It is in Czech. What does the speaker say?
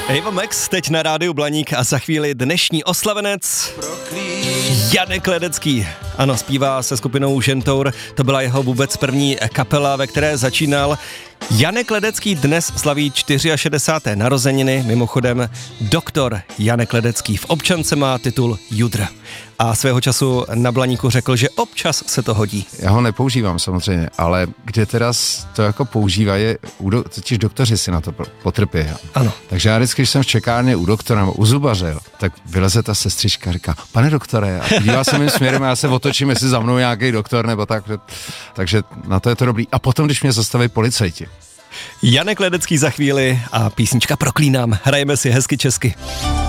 Ava Max teď na rádiu Blaník a za chvíli dnešní oslavenec Janek Ledecký. Ano, zpívá se skupinou Žentour, to byla jeho vůbec první kapela, ve které začínal. Janek Ledecký dnes slaví 64. narozeniny, mimochodem doktor Janek Ledecký v občance má titul Judr. A svého času na Blaníku řekl, že občas se to hodí. Já ho nepoužívám samozřejmě, ale kde teda to jako používají, totiž doktoři si na to potrpí. Ano. Takže já vždycky, když jsem v čekárně u doktora nebo u zubaře, tak vyleze ta sestřička a říká, pane doktore, a dívá se mým směrem a já se otočím, jestli za mnou nějaký doktor nebo tak. Takže na to je to dobrý. A potom, když mě zastaví policajti. Janek Ledecký za chvíli a písnička Proklínám. Hrajeme si hezky česky.